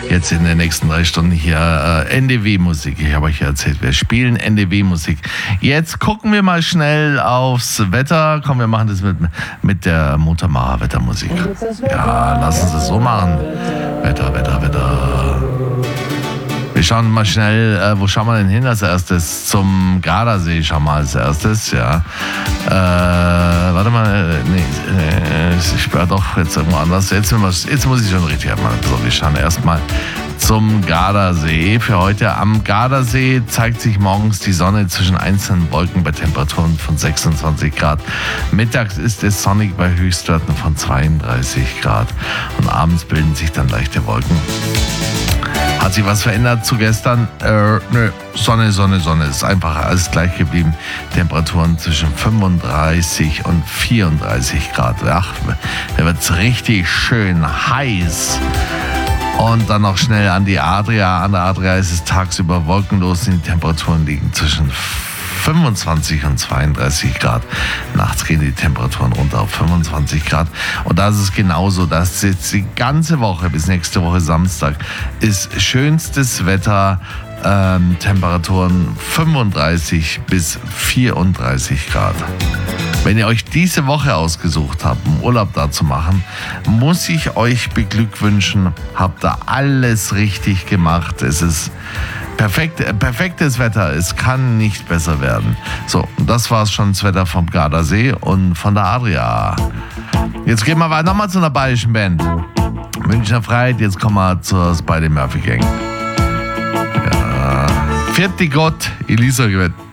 jetzt in den nächsten 3 Stunden hier NDW-Musik. Ich habe euch ja erzählt, wir spielen NDW-Musik. Jetzt gucken wir mal schnell aufs Wetter. Komm, wir machen das mit der Muttermacher Wettermusik. Ja, lass uns das so machen. Wetter. Wir schauen mal schnell, wo schauen wir denn hin als erstes? Zum Gardasee schauen wir als erstes, ja. Warte mal, ich war doch jetzt irgendwo anders. Jetzt muss ich schon richtig haben. So, wir schauen erstmal zum Gardasee. Für heute am Gardasee zeigt sich morgens die Sonne zwischen einzelnen Wolken bei Temperaturen von 26 Grad. Mittags ist es sonnig bei Höchstwerten von 32 Grad. Und abends bilden sich dann leichte Wolken. Hat sich was verändert zu gestern? Nö, Sonne. Ist einfach alles gleich geblieben. Temperaturen zwischen 35 und 34 Grad. Ach, da wird es richtig schön heiß. Und dann noch schnell an die Adria. An der Adria ist es tagsüber wolkenlos. Die Temperaturen liegen zwischen 25 und 32 Grad. Nachts gehen die Temperaturen runter auf 25 Grad. Und das ist genauso. Das ist jetzt die ganze Woche bis nächste Woche Samstag ist schönstes Wetter. Temperaturen 35 bis 34 Grad. Wenn ihr euch diese Woche ausgesucht habt, einen Urlaub da zu machen, muss ich euch beglückwünschen. Habt da alles richtig gemacht. Es ist perfektes Wetter. Es kann nicht besser werden. So, das war's schon, das Wetter vom Gardasee und von der Adria. Jetzt gehen wir weiter nochmal zu einer bayerischen Band. Münchner Freiheit, jetzt kommen wir zur Spidey Murphy Gang. Ja. Vierte Gott, Elisabeth.